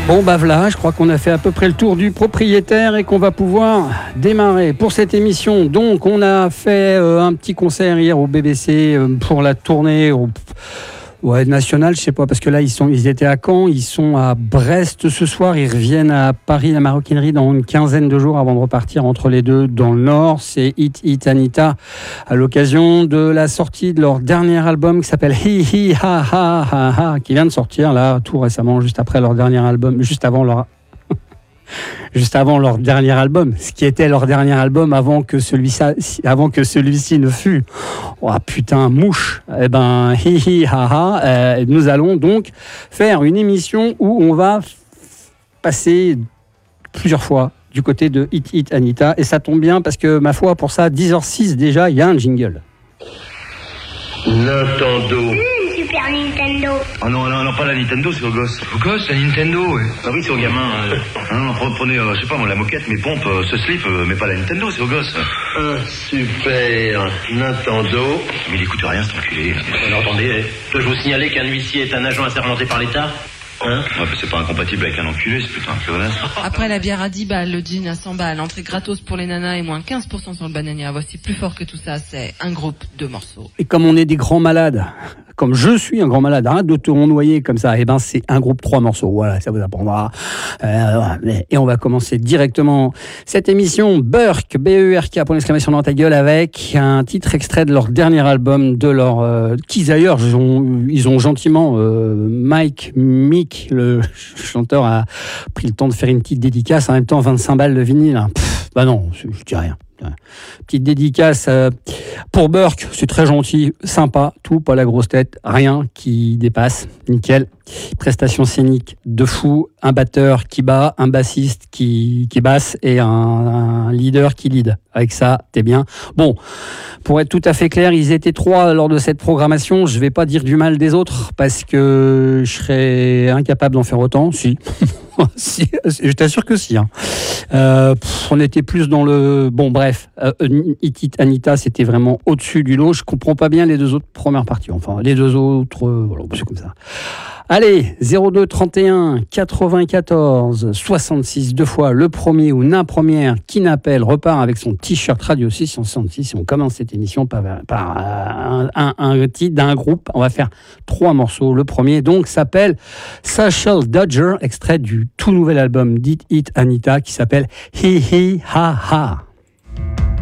Bon bah voilà, je crois qu'on a fait à peu près le tour du propriétaire et qu'on va pouvoir démarrer pour cette émission. Donc on a fait un petit concert hier au BBC pour la tournée nationale, je sais pas, parce que là ils étaient à Caen, ils sont à Brest ce soir, ils reviennent à Paris, la Maroquinerie, dans une quinzaine de jours avant de repartir entre les deux dans le Nord. C'est Hit Hit Anita à l'occasion de la sortie de leur dernier album qui s'appelle Hi Hi Ha Ha Ha Ha, qui vient de sortir là tout récemment, juste après leur dernier album, juste avant leur dernier album, ce qui était leur dernier album avant que celui-ci ne fût. Oh putain, mouche. Eh ben, hi hi ha ha. Nous allons donc faire une émission où on va passer plusieurs fois du côté de Hit Hit Anita, et ça tombe bien parce que, ma foi, pour ça, 10h06 déjà, il y a un jingle. Nintendo. Super Nintendo. Oh non, pas la Nintendo, c'est aux gosses. Aux gosses, la Nintendo, ouais. Ah oui, c'est aux gamins. Prenez, je sais pas, moi, la moquette, mes pompes, ce slip, mais pas la Nintendo, c'est aux gosses. Super Nintendo. Mais il écoute rien, cet enculé. Alors attendez, peux-je vous signaler qu'un huissier est un agent assermenté par l'État ? Ouais, c'est pas incompatible avec un enculé, c'est plutôt un clonage. Après la bière à 10 balles, le gin à 100 balles, entrée gratos pour les nanas et moins 15% sur le banania. Voici plus fort que tout ça, c'est un groupe de morceaux. Et comme on est des grands malades, comme je suis un grand malade, arrête de te noyer comme ça, et ben c'est un groupe 3 morceaux, voilà, ça vous apprendra. Et on va commencer directement cette émission Burk, B-E-R-K, pour l'exclamation dans ta gueule, avec un titre extrait de leur dernier album, de leur qui d'ailleurs ils ont gentiment Mick, le chanteur, a pris le temps de faire une petite dédicace, en même temps 25 balles de vinyle. Bah non, je dis rien. Petite dédicace pour Burk, c'est très gentil, sympa, tout, pas la grosse tête, rien qui dépasse, nickel. Prestation scénique de fou, un batteur qui bat, un bassiste qui basse et un leader qui lead. Avec ça, t'es bien. Bon, pour être tout à fait clair, ils étaient 3 lors de cette programmation. Je vais pas dire du mal des autres parce que je serais incapable d'en faire autant. Si, si, je t'assure que si. Hein. On était plus dans le... Bon, bref, Hit Hit Anita, c'était vraiment au-dessus du lot. Je comprends pas bien les 2 autres premières parties. Enfin, les 2 autres, voilà, c'est comme ça. Allez, 02 31 94 66 2 fois le premier ou la première qui n'appelle repart avec son t-shirt Radio 666. On commence cette émission par un titre d'un groupe. On va faire 3 morceaux. Le premier donc s'appelle Social Dodger, extrait du tout nouvel album d'Hit Hit Anita qui s'appelle Hi Hi Ha Ha.